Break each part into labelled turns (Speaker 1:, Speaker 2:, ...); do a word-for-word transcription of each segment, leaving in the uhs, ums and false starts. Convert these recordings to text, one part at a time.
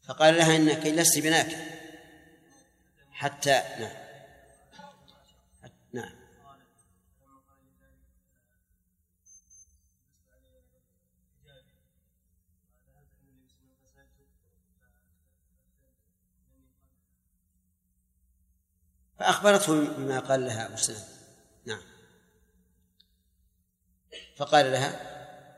Speaker 1: فقال لها إنك لست بناكح حتى نعم نعم فأخبرته بما قال لها أبو سلمة. نعم فقال لها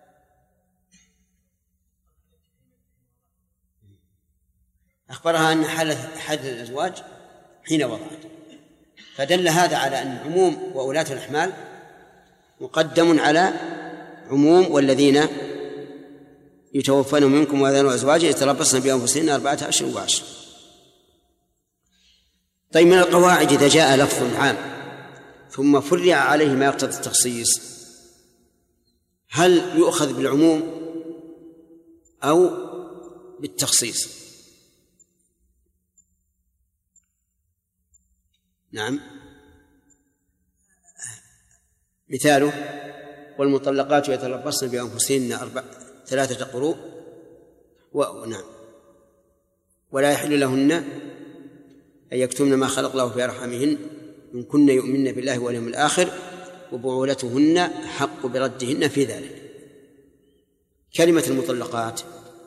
Speaker 1: أخبرها أن حد الأزواج حين وضعت، فدل هذا على أن عموم وولاة الأحمال مقدم على عموم والذين يتوفون منكم ويذرون أزواجا يتربصن بأنفسهن أربعة أشهر وعشر. طيب، من القواعد إذا جاء لفظ عام ثم فرع عليه ما يقتضي التخصيص، هل يؤخذ بالعموم أو بالتخصيص؟ نعم، مثاله: والمطلقات يتربصن بأنفسهن أربع ثلاثة قروء ونعم ولا يحل لهن أن يكتمن ما خلق الله في أرحامهن إن كن يؤمن بالله واليوم الآخر وبعولتهن حق بردهن في ذلك. كلمة المطلقات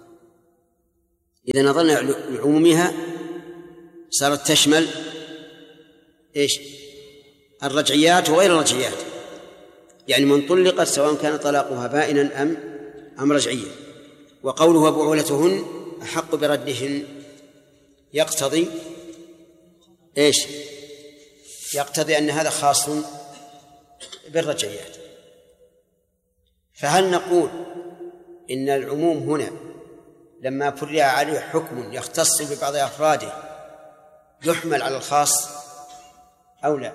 Speaker 1: إذا نظرنا لعمومها صارت تشمل إيش؟ الرجعيات وغير الرجعيات، يعني من طلقت سواء كان طلاقها بائنا أم أم رجعيا. وقوله وبعولتهن أحق بردهن يقتضي إيش؟ يقتضي أن هذا خاص بالرجعيات. فهل نقول إن العموم هنا لما فرع عليه حكم يختص ببعض أفراده يحمل على الخاص أو لا؟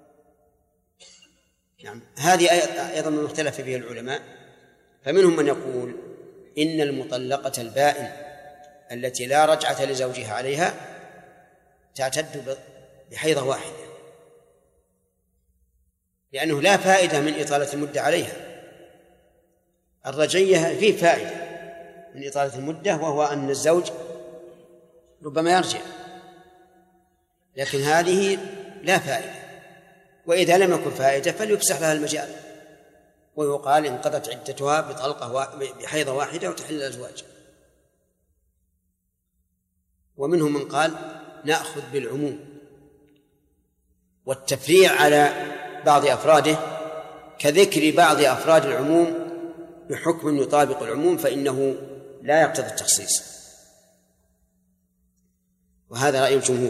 Speaker 1: يعني هذه أيضا من اختلف فيه العلماء، فمنهم من يقول إن المطلقة البائن التي لا رجعة لزوجها عليها تعتد بحيضة واحدة، لأنه لا فائدة من إطالة المدة عليها. الرجعية فيه فائدة من إطالة المدة، وهو أن الزوج ربما يرجع، لكن هذه لا فائدة، وإذا لم يكن فائدة فليفسح لها المجال ويقال انقضت عدتها بطلقة بحيضة واحدة وتحل الأزواج. ومنهم من قال نأخذ بالعموم والتفريع على بعض أفراده كذكر بعض أفراد العموم بحكم يطابق العموم فإنه لا يقتضي التخصيص، وهذا رأي الجمهور.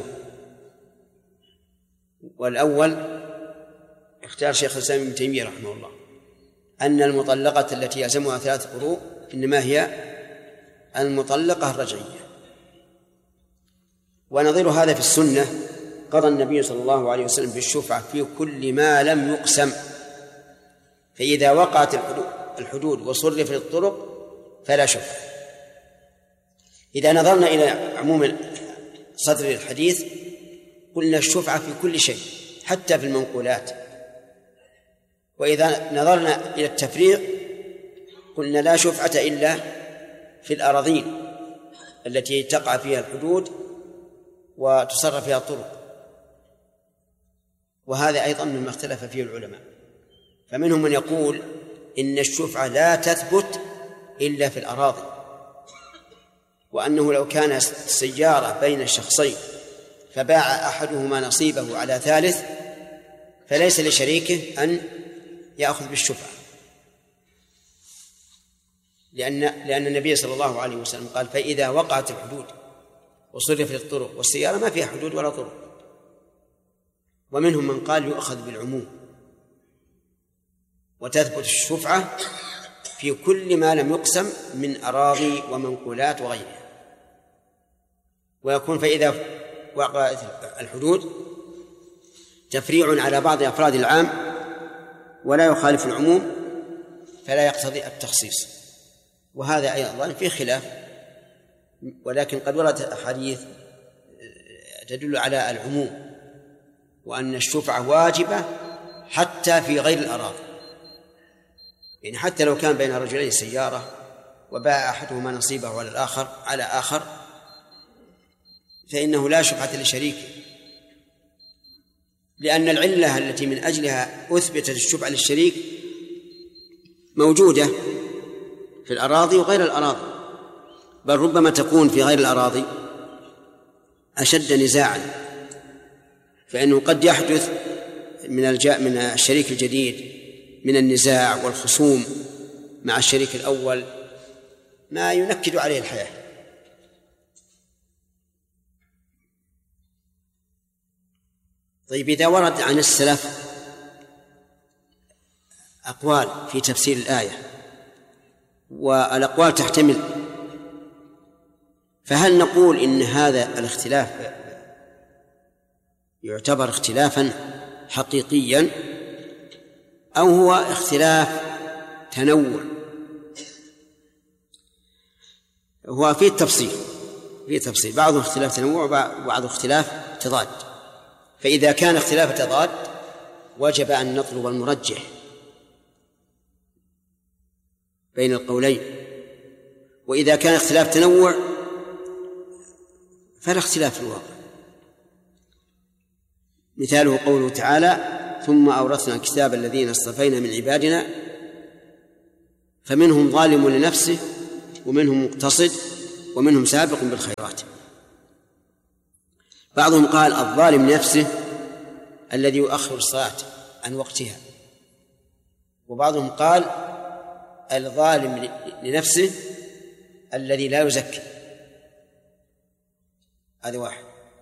Speaker 1: والأول اختار شيخ الإسلام ابن تيمية رحمه الله أن المطلقة التي يلزمها ثلاث قروء إنما هي المطلقة الرجعية. ونظير هذا في السنة قضى النبي صلى الله عليه وسلم بالشفعة في كل ما لم يقسم، فإذا وقعت الحدود وصرفت الطرق فلا شفعة. إذا نظرنا إلى عموم صدر الحديث قلنا الشفعة في كل شيء حتى في المنقولات، وإذا نظرنا إلى التفريق قلنا لا شفعة إلا في الأراضين التي تقع فيها الحدود وتصرف فيها الطرق، وهذا أيضا مما اختلف فيه العلماء. فمنهم من يقول إن الشفعة لا تثبت إلا في الأراضي، وأنه لو كان سيارة بين الشخصين فباع أحدهما نصيبه على ثالث فليس لشريكه أن يأخذ بالشفعة، لأن لأن النبي صلى الله عليه وسلم قال فإذا وقعت الحدود وصرفت الطرق، والسيارة ما فيها حدود ولا طرق. ومنهم من قال يؤخذ بالعموم وتثبت الشفعة في كل ما لم يقسم من أراضي ومنقولات وغيرها، ويكون فإذا وقعت الحدود تفريع على بعض أفراد العام ولا يخالف العموم فلا يقتضي التخصيص. وهذا أيضا في خلاف، ولكن قد وردت أحاديث تدل على العموم وأن الشفعة واجبة حتى في غير الأراضي، يعني حتى لو كان بين رجلين سيارة وباع أحدهما نصيبه على الآخر على آخر فإنه لا شبهة لشريكه، لأن العلة التي من أجلها أثبتت الشبهة للشريك موجودة في الأراضي وغير الأراضي، بل ربما تكون في غير الأراضي أشد نزاعا، فإنه قد يحدث من الجاء من الشريك الجديد من النزاع والخصوم مع الشريك الأول ما ينكد عليه الحياة. طيب، إذا ورد عن السلف أقوال في تفسير الآية والأقوال تحتمل، فهل نقول إن هذا الاختلاف يعتبر اختلافا حقيقيا أو هو اختلاف تنوع؟ هو في التفصيل في تفصيل بعضه اختلاف تنوع وبعضه اختلاف تضاد. فإذا كان اختلاف تضاد وجب أن نطلب المرجح بين القولين، وإذا كان اختلاف تنوع فلا اختلاف في الواقع. مثاله قوله تعالى: ثم أورثنا الكتاب الذين اصطفينا من عبادنا فمنهم ظالم لنفسه ومنهم مقتصد ومنهم سابق بالخيرات. بعضهم قال الظالم لنفسه الذي يؤخر الصلاة عن وقتها، وبعضهم قال الظالم لنفسه الذي لا يزكي. هذا واحد.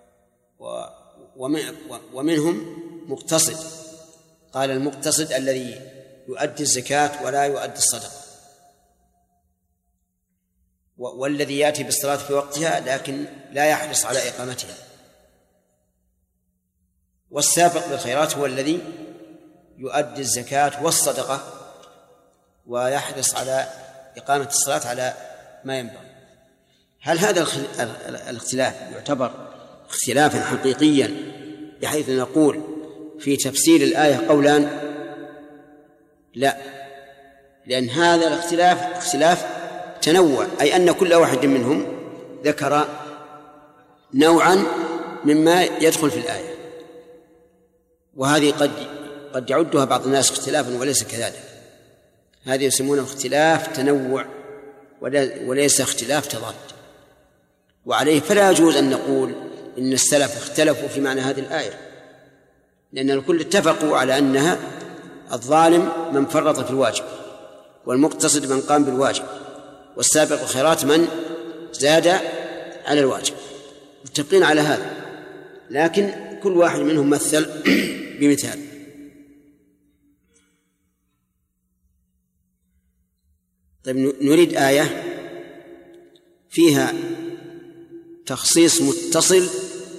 Speaker 1: ومنهم مقتصد، قال المقتصد الذي يؤدي الزكاة ولا يؤدي الصدقة، والذي يأتي بالصلاة في وقتها لكن لا يحرص على إقامتها. والسابق بالخيرات هو الذي يؤدي الزكاة والصدقة ويحرص على إقامة الصلاة على ما ينبغي. هل هذا الاختلاف يعتبر اختلافا حقيقيا بحيث نقول في تفسير الآية قولان؟ لا، لأن هذا الاختلاف اختلاف تنوع، أي أن كل واحد منهم ذكر نوعا مما يدخل في الآية، وهذه قد قد يعدها بعض الناس اختلافا وليس كذلك. هذه يسمونه اختلاف تنوع وليس اختلاف تضاد، وعليه فلا يجوز أن نقول إن السلف اختلفوا في معنى هذه الآية، لأن الكل اتفقوا على أنها الظالم من فرط في الواجب، والمقتصد من قام بالواجب، والسابق الخيرات من زاد على الواجب، متفقين على هذا. لكن كل واحد منهم مثل بمثال. طيب، نريد آية فيها تخصيص متصل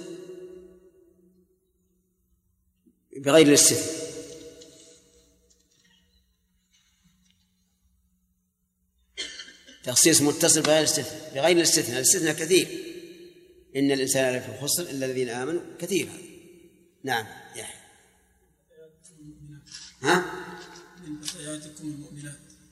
Speaker 1: بغير الاستثناء. تخصيص متصل بغير الاستثناء بغير الاستثناء الاستثناء كثير، إن الإنسان لفي خسر إلا الذين آمنوا، كثير. نعم يحيى. ها؟
Speaker 2: من فتياتكم المؤمنات.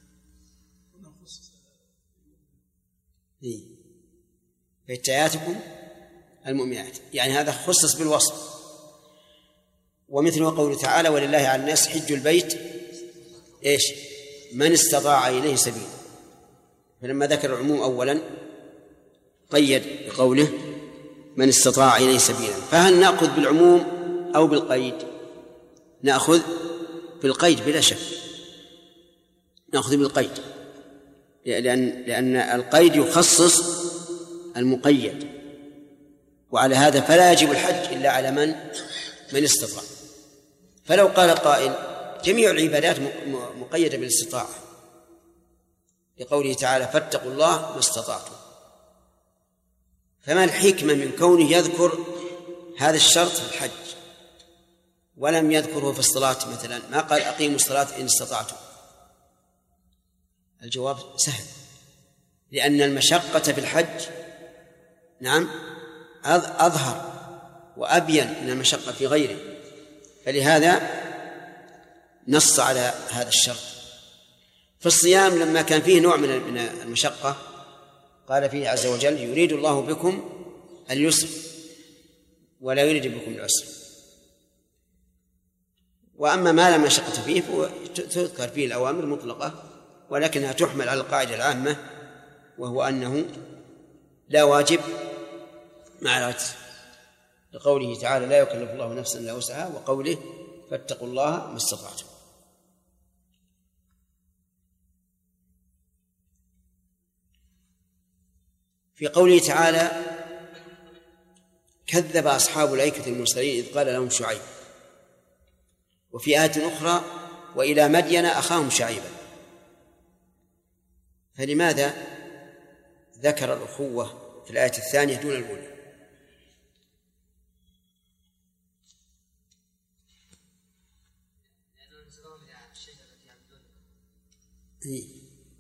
Speaker 1: إيه؟ فتياتكم المؤمنات، يعني هذا خصص بالوصف. ومثله قوله تعالى: ولله على الناس حج البيت إيش؟ من استطاع إليه سبيلا. فلما ذكر العموم أولا قيد بقوله من استطاع إليه سبيلا. فهل نأخذ بالعموم أو بالقيد؟ نأخذ بالقيد بلا شك، نأخذ بالقيد، لأن لأن القيد يخصص المقيد، وعلى هذا فلا يجب الحج إلا على من من استطاع. فلو قال قائل جميع العبادات مقيدة بالاستطاعة لقوله تعالى: فاتقوا الله ما استطعتم، فما الحكمة من كونه يذكر هذا الشرط في الحج ولم يذكره في الصلاة مثلا؟ ما قال أقيموا الصلاة إن استطعتم. الجواب سهل، لأن المشقة في الحج نعم أظهر وأبين من المشقة في غيره، فلهذا نص على هذا الشرط. في الصيام لما كان فيه نوع من المشقة قال فيه عز وجل: يريد الله بكم اليسر ولا يريد بكم العسر. وأما ما لا مشقة فيه تذكر فيه الأوامر مطلقة، ولكنها تحمل على القاعدة العامة، وهو أنه لا واجب مع العجز، لقوله تعالى لا يكلف الله نفسا إلا وسعها، وقوله فاتقوا الله ما استطعتم. في قوله تعالى كذب أصحاب الأيكة المرسلين إذ قال لهم شعيب، وفي آية أخرى وإلى مدين أخاهم شعيبا، فلماذا ذكر الأخوة في الآية الثانية دون الأولى؟ إيه؟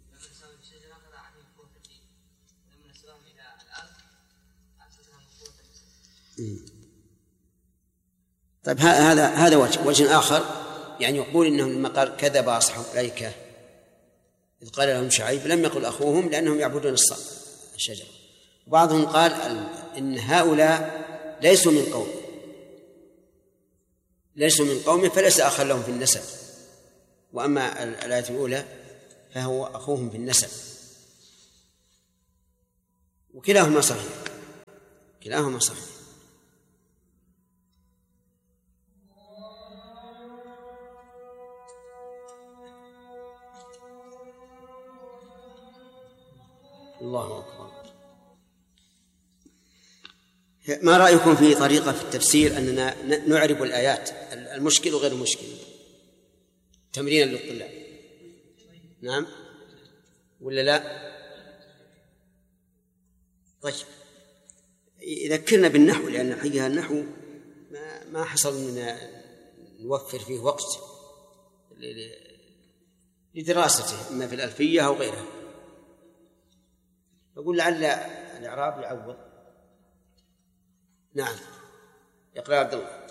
Speaker 1: طيب هذا هذا وجه وجه آخر، يعني يقول إنهم لما قال كذب أصحاب الأيكة إذ قال لهم شعيب لم يقل أخوهم لأنهم يعبدون الشجرة. بعضهم قال إن هؤلاء ليسوا من قوم ليسوا من قوم فليس أخا لهم في النسب، وأما الآية الأولى فهو أخوهم في النسب، وكلاهما صحيح كلاهما صحيح. الله أكبر. ما رأيكم في طريقة في التفسير أننا نعرب الآيات المشكل وغير المشكل تمرينا للطلاب؟ نعم ولا لا؟ طيب يذكرنا بالنحو، لأن حقيقة النحو ما ما حصل مننا نوفر فيه وقت لدراسته إما في الألفية أو غيرها. أقول لعل الإعراب يعوض. نعم، يقرأ عبد الله.